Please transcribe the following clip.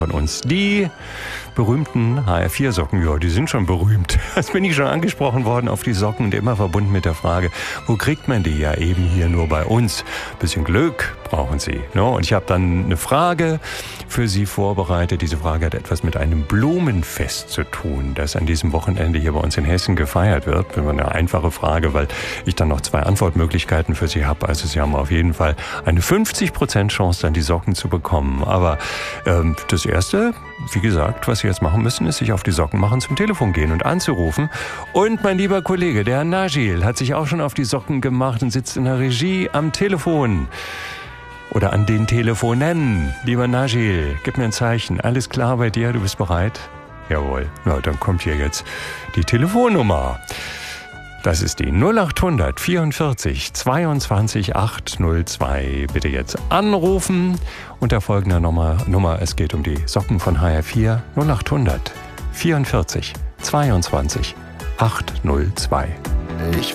von uns. Die berühmten HR4-Socken, ja, die sind schon berühmt. Das bin ich schon angesprochen worden auf die Socken und immer verbunden mit der Frage, wo kriegt man die? Ja, eben hier nur bei uns. Bisschen Glück brauchen Sie. No? Und ich habe dann eine Frage für Sie vorbereitet. Diese Frage hat etwas mit einem Blumenfest zu tun, das an diesem Wochenende hier bei uns in Hessen gefeiert wird. Das war eine einfache Frage, weil ich dann noch 2 Antwortmöglichkeiten für Sie habe. Also Sie haben auf jeden Fall eine 50% Chance, dann die Socken zu bekommen. Aber das Erste, wie gesagt, was Sie jetzt machen müssen, ist sich auf die Socken machen, zum Telefon gehen und anzurufen. Und mein lieber Kollege, der Najil, hat sich auch schon auf die Socken gemacht und sitzt in der Regie am Telefon. Oder an den Telefonen. Lieber Najil, gib mir ein Zeichen. Alles klar bei dir? Du bist bereit? Jawohl. Na, dann kommt hier jetzt die Telefonnummer. Das ist die 0800 44 22 802. Bitte jetzt anrufen unter folgender Nummer. Es geht um die Socken von HR4. 0800 44 22 802.